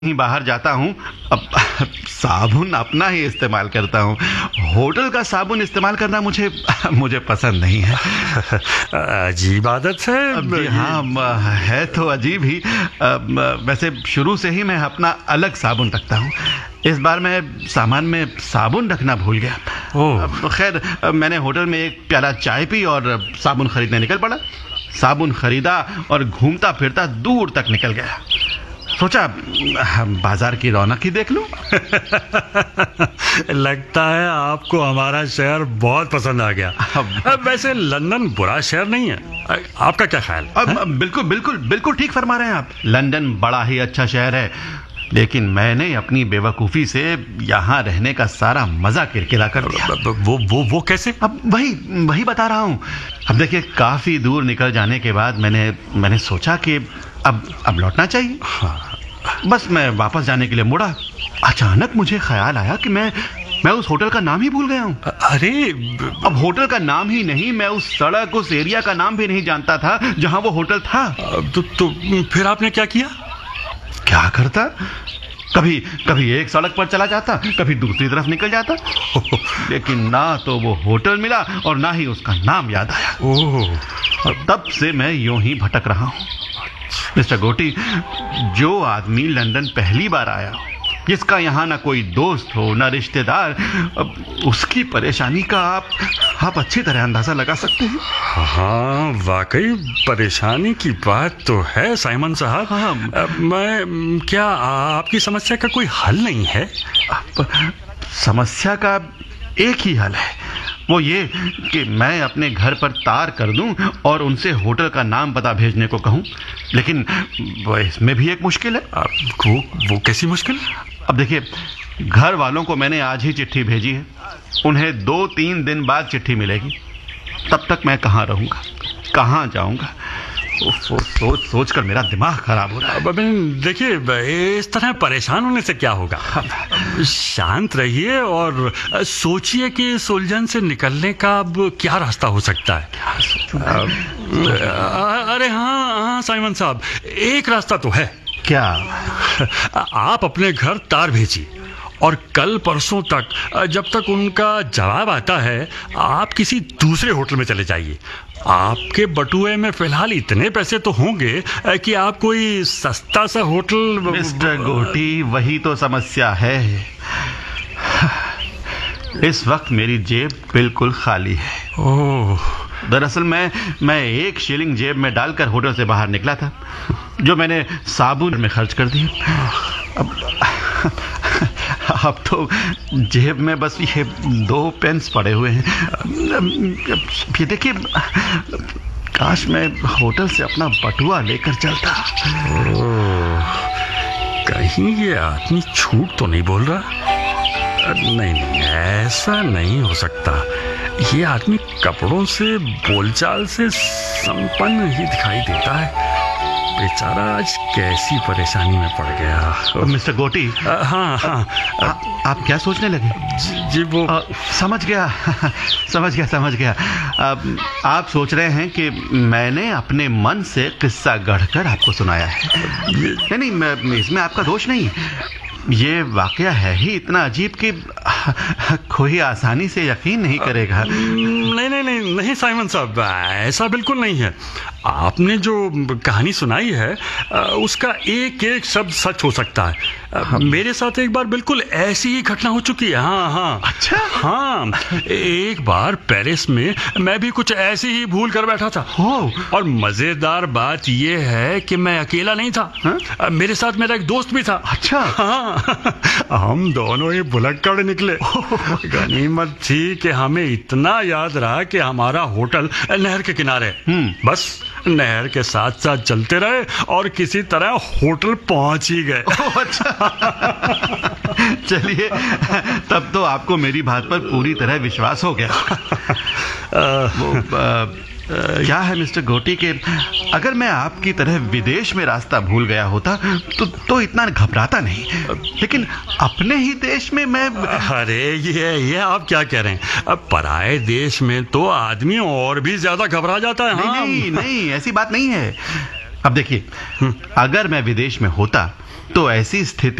ही बाहर जाता हूँ, अब साबुन अपना ही इस्तेमाल करता हूँ। होटल का साबुन इस्तेमाल करना मुझे मुझे पसंद नहीं है। अजीब आदत है। अब जी हाँ, है तो अजीब ही। वैसे शुरू से ही मैं अपना अलग साबुन रखता हूँ। इस बार मैं सामान में साबुन रखना भूल गया। खैर, मैंने होटल में एक प्याला चाय पी और साबुन खरीदने निकल पड़ा। साबुन खरीदा और घूमता फिरता दूर तक निकल गया। सोचा बाजार की रौनक ही देख लूं। लगता है आपको हमारा शहर बहुत पसंद आ गया। अब वैसे लंदन बुरा शहर नहीं है, आपका क्या ख्याल? अब बिल्कुल बिल्कुल बिल्कुल ठीक फरमा रहे हैं आप। लंदन बड़ा ही अच्छा शहर है, लेकिन मैंने अपनी बेवकूफ़ी से यहाँ रहने का सारा मजा किरकिरा कर दिया। वो कैसे? अब वही बता रहा हूँ। अब देखिए, काफी दूर निकल जाने के बाद मैंने सोचा कि अब लौटना चाहिए। बस मैं वापस जाने के लिए मुड़ा। अचानक मुझे ख्याल आया कि मैं उस होटल का नाम ही भूल गया हूँ। अरे, अब होटल का नाम ही नहीं, मैं उस सड़क, उस एरिया का नाम भी नहीं जानता था जहाँ वो होटल था। तो फिर आपने क्या किया? क्या करता? कभी एक सड़क पर चला जाता, कभी दूसरी तरफ निकल जाता, लेकिन ना तो वो होटल मिला और ना ही उसका नाम याद आया। और तब से मैं यूं ही भटक रहा हूँ। मिस्टर गोटी, जो आदमी लंदन पहली बार आया, जिसका यहाँ ना कोई दोस्त हो ना रिश्तेदार, उसकी परेशानी का आप अच्छी तरह अंदाजा लगा सकते हैं। हाँ, वाकई परेशानी की बात तो है साइमन साहब। क्या आपकी समस्या का कोई हल नहीं है? समस्या का एक ही हल है, वो ये कि मैं अपने घर पर तार कर दूं और उनसे होटल का नाम पता भेजने को कहूं। लेकिन इसमें भी एक मुश्किल है। वो कैसी मुश्किल? अब देखिए, घर वालों को मैंने आज ही चिट्ठी भेजी है। उन्हें 2-3 दिन बाद चिट्ठी मिलेगी। तब तक मैं कहाँ रहूंगा, कहाँ जाऊंगा? सोच कर मेरा दिमाग खराब हो रहा है। देखिए, इस तरह परेशान होने से क्या होगा? शांत रहिए और सोचिए कि इस उलझन से निकलने का अब क्या रास्ता हो सकता है। अरे हाँ साइमन साहब, एक रास्ता तो है। क्या? आप अपने घर तार भेजिए और कल परसों तक, जब तक उनका जवाब आता है, आप किसी दूसरे होटल में चले जाइए। आपके बटुए में फिलहाल इतने पैसे तो होंगे कि आप कोई सस्ता सा होटल। मिस्टर गोटी, वही तो समस्या है। इस वक्त मेरी जेब बिल्कुल खाली है। दरअसल मैं 1 शिलिंग जेब में डालकर होटल से बाहर निकला था, जो मैंने साबुन में खर्च कर दिया। अब तो जेब में बस ये 2 पेंस पड़े हुए हैं। ये देखिए, काश मैं होटल से अपना बटुआ लेकर चलता। कहीं ये आदमी झूठ तो नहीं बोल रहा? नहीं, ऐसा नहीं हो सकता। ये आदमी कपड़ों से, बोलचाल से संपन्न ही दिखाई देता है। बेचारा आज कैसी परेशानी में पड़ गया। मिस्टर गोटी। हाँ, आप क्या सोचने लगे? जी वो समझ गया। आप सोच रहे हैं कि मैंने अपने मन से किस्सा गढ़कर आपको सुनाया है। नहीं, इसमें आपका दोष नहीं। ये वाकया है ही इतना अजीब कि कोई आसानी से यकीन नहीं करेगा। नहीं साइमन साहब, ऐसा बिल्कुल नहीं है। आपने जो कहानी सुनाई है, उसका एक शब्द सच हो सकता है। मेरे साथ एक बार बिल्कुल ऐसी ही घटना हो चुकी है। हाँ। अच्छा? हाँ, एक बार पेरिस में मैं भी कुछ ऐसी ही भूल कर बैठा था। और मजेदार बात यह है कि मैं अकेला नहीं था। मेरे साथ मेरा एक दोस्त भी था। अच्छा? हाँ, हम दोनों ही भुलक्कड़ निकले। गनीमत थी कि हमें इतना याद रहा कि हमारा होटल नहर के किनारे। बस नहर के साथ साथ चलते रहे और किसी तरह होटल पहुंच ही गए। चलिए, तब तो आपको मेरी बात पर पूरी तरह विश्वास हो गया। क्या है मिस्टर गोटी के, अगर मैं आपकी तरह विदेश में रास्ता भूल गया होता तो इतना घबराता नहीं, लेकिन अपने ही देश में मैं। अरे ये आप क्या कह रहे हैं? अब पराए देश में तो आदमी और भी ज्यादा घबरा जाता है। नहीं, ऐसी बात नहीं है। अब देखिए, अगर मैं विदेश में होता तो ऐसी स्थिति